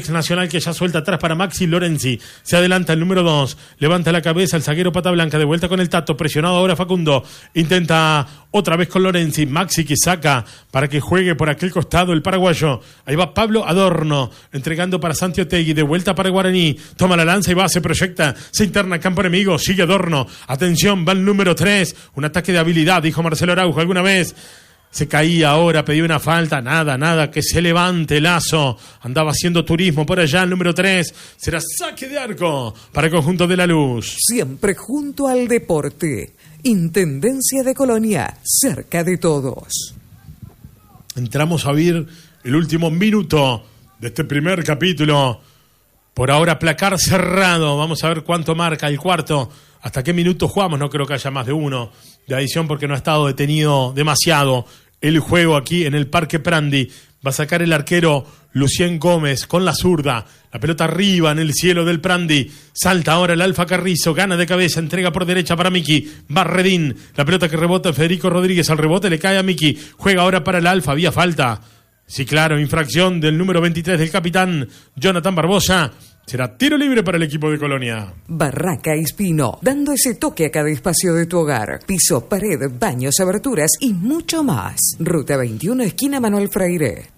ex Nacional que ya suelta atrás para Maxi Lorenzi. Se adelanta el número 2. Levanta la cabeza el zaguero Pata Blanca. De vuelta con el Tato. Presionado ahora Facundo. Intenta otra vez con Lorenzi. Maxi que saca para que juegue por aquel costado el paraguayo. Ahí va Pablo Adorno. Entregando para Santi Otegui. De vuelta para Guaraní. Toma la lanza y va. Se proyecta. Se interna campo enemigo. Sigue Adorno. Atención. Va el número 3. Un ataque de habilidad. Dijo Marcelo Araujo alguna vez. Se caía ahora, pedía una falta, nada, que se levante Lazo, andaba haciendo turismo por allá, el número 3, será saque de arco para el conjunto de La Luz. Siempre junto al deporte, Intendencia de Colonia, cerca de todos. Entramos a ver el último minuto de este primer capítulo, por ahora placar cerrado, vamos a ver cuánto marca el cuarto, hasta qué minuto jugamos, no creo que haya más de uno de adición porque no ha estado detenido demasiado el juego aquí en el Parque Prandi. Va a sacar el arquero Lucien Gómez con la zurda, la pelota arriba en el cielo del Prandi, salta ahora el Alfa Carrizo, gana de cabeza, entrega por derecha para Miki, Barredín, la pelota que rebota Federico Rodríguez, al rebote le cae a Miki, juega ahora para el Alfa, había falta, sí claro, infracción del número 23 del capitán Jonathan Barbosa. Será tiro libre para el equipo de Colonia. Barraca Espino, dando ese toque a cada espacio de tu hogar. Piso, pared, baños, aberturas y mucho más. Ruta 21, esquina Manuel Freire.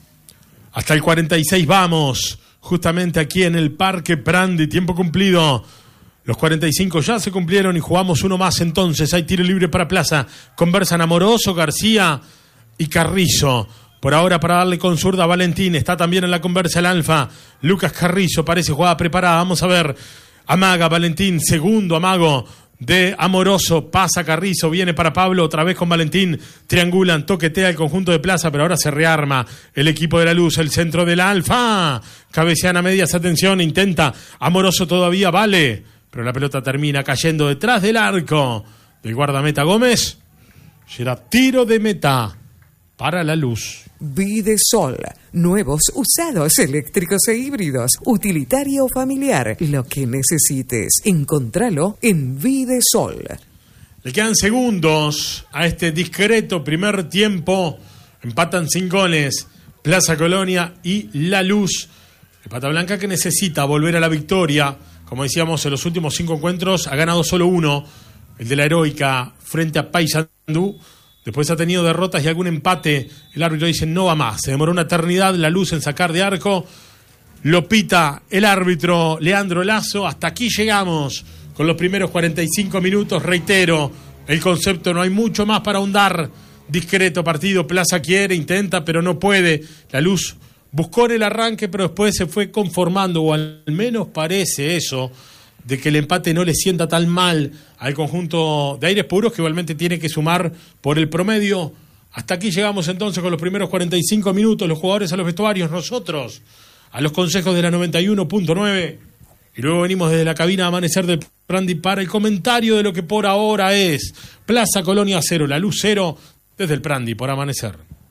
Hasta el 46 vamos, justamente aquí en el Parque Prandi, tiempo cumplido. Los 45 ya se cumplieron y jugamos uno más entonces. Hay tiro libre para Plaza. Conversan Amoroso, García y Carrizo. Por ahora para darle con zurda a Valentín. Está también en la conversa el Alfa. Lucas Carrizo parece jugada preparada. Vamos a ver. Amaga Valentín. Segundo amago de Amoroso. Pasa Carrizo. Viene para Pablo. Otra vez con Valentín. Triangulan. Toquetea el conjunto de Plaza. Pero ahora se rearma el equipo de La Luz. El centro del Alfa. Cabecean a medias. Atención. Intenta. Amoroso todavía. Vale. Pero la pelota termina cayendo detrás del arco del guardameta Gómez. Será tiro de meta para La Luz. Videsol, nuevos, usados, eléctricos e híbridos, utilitario o familiar, lo que necesites, encontralo en Videsol. Le quedan segundos a este discreto primer tiempo, empatan sin goles, Plaza Colonia y La Luz. El Pata Blanca que necesita volver a la victoria, como decíamos en los últimos 5 encuentros, ha ganado solo uno, el de la Heroica frente a Paysandú. Después ha tenido derrotas y algún empate. El árbitro dice no va más. Se demoró una eternidad La Luz en sacar de arco. Lo pita el árbitro Leandro Lazo. Hasta aquí llegamos con los primeros 45 minutos. Reitero, el concepto no hay mucho más para ahondar. Discreto partido. Plaza quiere, intenta, pero no puede. La Luz buscó en el arranque, pero después se fue conformando, o al menos parece eso, de que el empate no le sienta tan mal al conjunto de Aires Puros, que igualmente tiene que sumar por el promedio. Hasta aquí llegamos entonces con los primeros 45 minutos, los jugadores a los vestuarios, nosotros a los consejos de la 91.9, y luego venimos desde la cabina Amanecer del Prandi para el comentario de lo que por ahora es Plaza Colonia 0, La Luz 0, desde el Prandi por Amanecer.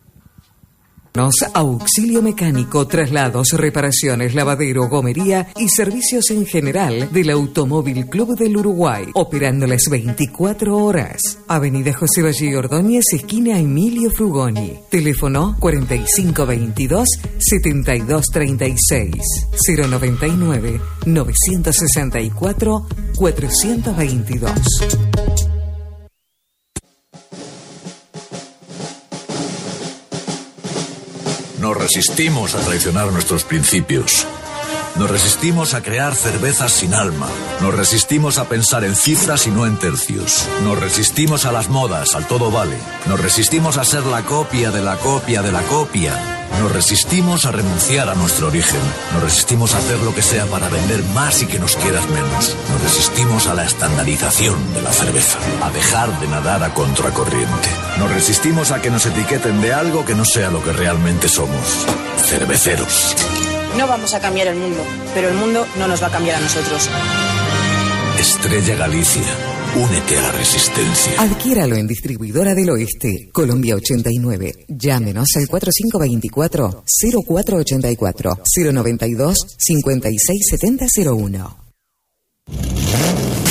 Auxilio mecánico, traslados, reparaciones, lavadero, gomería y servicios en general del Automóvil Club del Uruguay, operando las 24 horas. Avenida José Valle Ordóñez, esquina Emilio Frugoni. Teléfono 4522-7236. 099-964-422. Nos resistimos a traicionar nuestros principios. Nos resistimos a crear cervezas sin alma. Nos resistimos a pensar en cifras y no en tercios. Nos resistimos a las modas, al todo vale. Nos resistimos a ser la copia de la copia de la copia. Nos resistimos a renunciar a nuestro origen. Nos resistimos a hacer lo que sea para vender más y que nos quieras menos. Nos resistimos a la estandarización de la cerveza, a dejar de nadar a contracorriente. Nos resistimos a que nos etiqueten de algo que no sea lo que realmente somos. Cerveceros. No vamos a cambiar el mundo, pero el mundo no nos va a cambiar a nosotros. Estrella Galicia, únete a la resistencia. Adquiéralo en Distribuidora del Oeste, Colombia 89. Llámenos al 4524-0484, 092-567001.